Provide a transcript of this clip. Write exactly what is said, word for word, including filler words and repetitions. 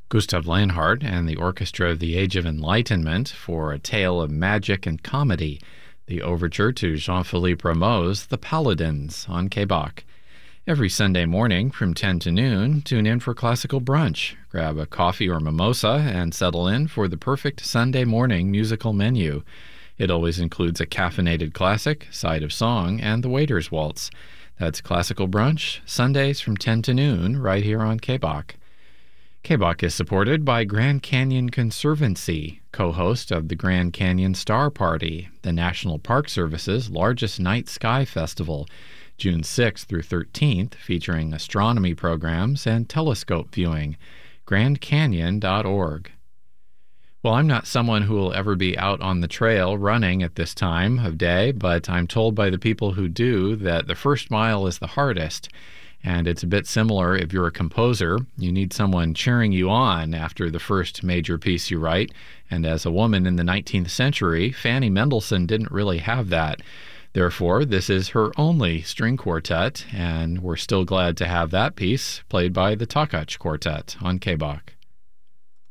Gustav Leonhardt and the Orchestra of the Age of Enlightenment for a tale of magic and comedy, the overture to Jean-Philippe Rameau's The Paladins on K B O C. Every Sunday morning from ten to noon, tune in for Classical Brunch. Grab a coffee or mimosa and settle in for the perfect Sunday morning musical menu. It always includes a caffeinated classic, side of song, and the Waiter's Waltz. That's Classical Brunch, Sundays from ten to noon, right here on K B O C. K B O C is supported by Grand Canyon Conservancy, co-host of the Grand Canyon Star Party, the National Park Service's largest night sky festival, June sixth through thirteenth, featuring astronomy programs and telescope viewing. grand canyon dot org. Well, I'm not someone who will ever be out on the trail running at this time of day, but I'm told by the people who do that the first mile is the hardest. And it's a bit similar if you're a composer. You need someone cheering you on after the first major piece you write. And as a woman in the nineteenth century, Fanny Mendelssohn didn't really have that. Therefore, this is her only string quartet, and we're still glad to have that piece played by the Takach Quartet on K B O C.